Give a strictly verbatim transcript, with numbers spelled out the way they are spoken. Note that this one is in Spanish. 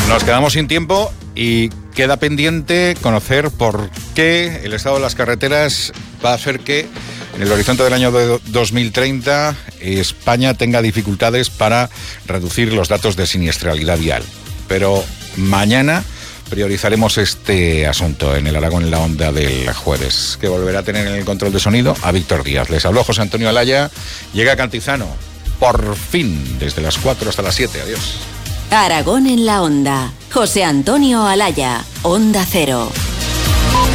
Nos quedamos sin tiempo y queda pendiente conocer por qué el estado de las carreteras va a hacer que en el horizonte del año dos mil treinta España tenga dificultades para reducir los datos de siniestralidad vial. Pero mañana priorizaremos este asunto en el Aragón en la Onda del jueves, que volverá a tener en el control de sonido a Víctor Díaz. Les habló José Antonio Alaya. Llega Cantizano, por fin, desde las cuatro hasta las siete. Adiós. Aragón en la Onda. José Antonio Alaya, Onda Cero.